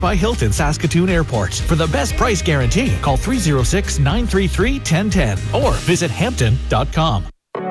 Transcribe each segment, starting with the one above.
by Hilton Saskatoon Airport. For the best price guarantee, call 306-933-1010 or visit hampton.com.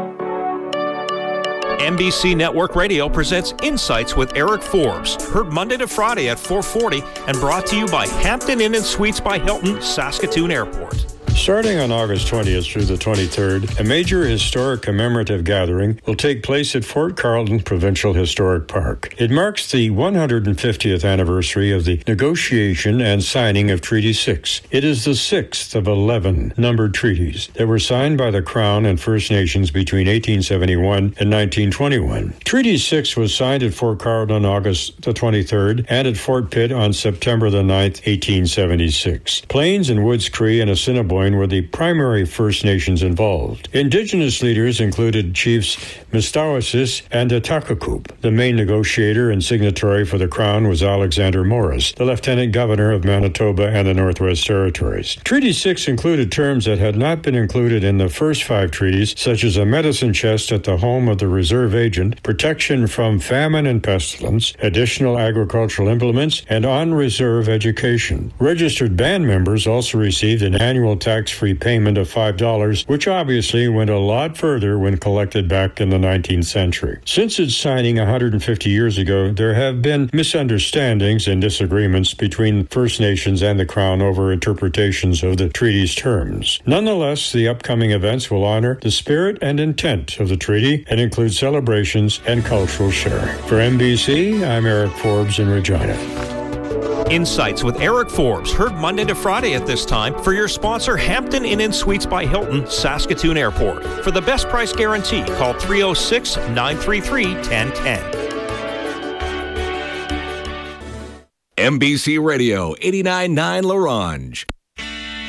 NBC Network Radio presents Insights with Eric Forbes. Heard Monday to Friday at 4:40 and brought to you by Hampton Inn & Suites by Hilton, Saskatoon Airport. Starting on August 20th through the 23rd, a major historic commemorative gathering will take place at Fort Carlton Provincial Historic Park. It marks the 150th anniversary of the negotiation and signing of Treaty 6. It is the 6th of 11 numbered treaties that were signed by the Crown and First Nations between 1871 and 1921. Treaty 6 was signed at Fort Carlton on August the 23rd and at Fort Pitt on September the 9th, 1876. Plains and Woods Cree and Assiniboine were the primary First Nations involved. Indigenous leaders included Chiefs Mistawasis and Atakakup. The main negotiator and signatory for the Crown was Alexander Morris, the Lieutenant Governor of Manitoba and the Northwest Territories. Treaty 6 included terms that had not been included in the first 5 treaties, such as a medicine chest at the home of the reserve agent, protection from famine and pestilence, additional agricultural implements, and on-reserve education. Registered band members also received an annual tax-free payment of $5, which obviously went a lot further when collected back in the 19th century. Since its signing 150 years ago, there have been misunderstandings and disagreements between First Nations and the Crown over interpretations of the treaty's terms. Nonetheless, the upcoming events will honor the spirit and intent of the treaty and include celebrations and cultural sharing. For NBC, I'm Eric Forbes in Regina. Insights with Eric Forbes, heard Monday to Friday at this time for your sponsor, Hampton Inn & Suites by Hilton, Saskatoon Airport. For the best price guarantee, call 306-933-1010. NBC Radio 89.9 La Ronge.